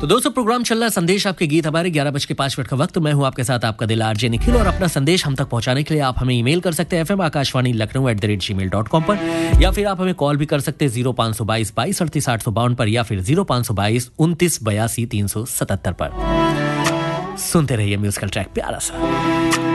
तो दोस्तों प्रोग्राम चल रहा है संदेश आपके गीत हमारे 11:05 का वक्त। मैं हूं आपके साथ आपका दिल आरजे निखिल और अपना संदेश हम तक पहुंचाने के लिए आप हमें ईमेल कर सकते हैं fmakashwani.lucknow@gmail.com पर, या फिर आप हमें कॉल भी कर सकते हैं 0522 22 38 852 पर, या फिर 0522 29 82 377 पर। सुनते रहिए म्यूजिकल ट्रैक प्यारा सा।